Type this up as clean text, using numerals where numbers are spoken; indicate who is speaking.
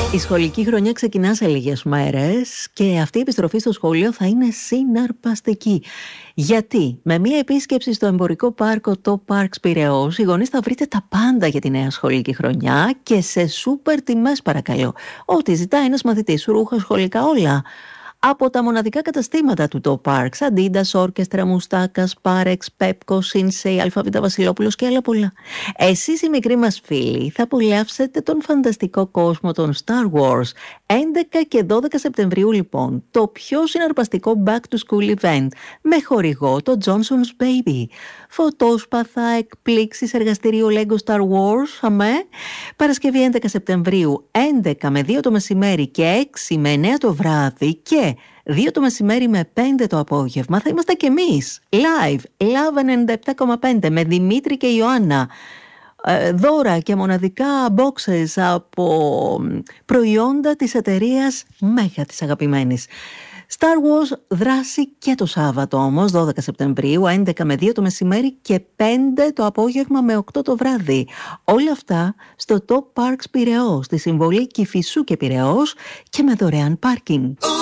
Speaker 1: Η σχολική χρονιά ξεκινά σε λίγες μέρες και αυτή η επιστροφή στο σχολείο θα είναι συναρπαστική. Γιατί με μία επίσκεψη στο εμπορικό πάρκο Top Parks Πειραιώς, οι γονείς θα βρείτε τα πάντα για τη νέα σχολική χρονιά και σε σούπερ τιμές, παρακαλώ. Ό,τι ζητά ένας μαθητής, ρούχα, σχολικά, όλα. Από τα μοναδικά καταστήματα του Top Parks, Adidas, Orchestra, Moustakas, Parex, Pepco, Sinsei, Αλφαβήτα Βασιλόπουλος και άλλα πολλά. Εσείς οι μικροί μας φίλοι θα απολαύσετε τον φανταστικό κόσμο των Star Wars. 11 και 12 Σεπτεμβρίου λοιπόν, το πιο συναρπαστικό Back to School event με χορηγό το Johnson's Baby. Φωτόσπαθα, εκπλήξεις, εργαστήριο Lego Star Wars, αμέ. Παρασκευή 11 Σεπτεμβρίου, 11 με 2 το μεσημέρι και 6 με 9 το βράδυ και 2 το μεσημέρι με 5 το απόγευμα θα είμαστε κι εμείς. Live, Love 97,5 με Δημήτρη και Ιωάννα. Δώρα και μοναδικά boxes από προϊόντα της εταιρείας Μέγα της αγαπημένης. Star Wars δράση και το Σάββατο όμως, 12 Σεπτεμβρίου, 11 με 2 το μεσημέρι και 5 το απόγευμα με 8 το βράδυ. Όλα αυτά στο Top Parks Πειραιώς, στη συμβολή Κηφισού και Πειραιώς και με δωρεάν πάρκινγκ.